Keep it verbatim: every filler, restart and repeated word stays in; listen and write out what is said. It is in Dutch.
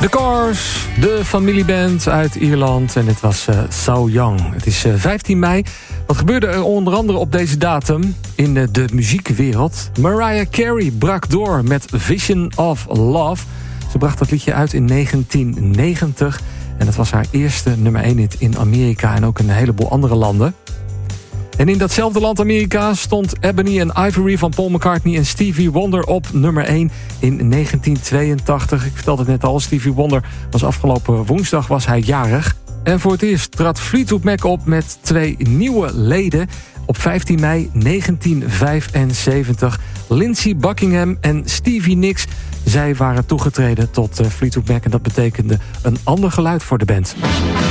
The Cars, de familieband uit Ierland. En dit was uh, So Young. Het is uh, vijftien mei. Wat gebeurde er onder andere op deze datum in uh, de muziekwereld? Mariah Carey brak door met Vision of Love. Ze bracht dat liedje uit in negentien negentig. En dat was haar eerste nummer één hit in Amerika en ook een heleboel andere landen. En in datzelfde land Amerika stond Ebony and Ivory van Paul McCartney en Stevie Wonder op nummer één in negentien tweeëntachtig. Ik vertelde het net al, Stevie Wonder was afgelopen woensdag was hij jarig. En voor het eerst trad Fleetwood Mac op met twee nieuwe leden. Op vijftien mei negentien vijfenzeventig. Lindsey Buckingham en Stevie Nicks. Zij waren toegetreden tot Fleetwood Mac en dat betekende een ander geluid voor de band.